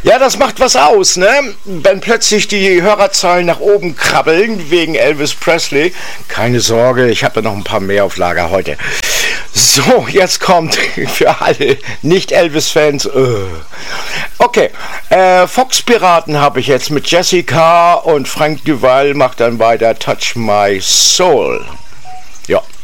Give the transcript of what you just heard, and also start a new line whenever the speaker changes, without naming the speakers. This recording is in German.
Ja, das macht was aus, ne? Wenn plötzlich die Hörerzahlen nach oben krabbeln wegen Elvis Presley. Keine Sorge, ich habe da noch ein paar mehr auf Lager heute. So, jetzt kommt für alle Nicht-Elvis-Fans. Okay, Fox-Piraten habe ich jetzt mit Jessica und Frank Duval macht dann weiter Touch My Soul. Ja.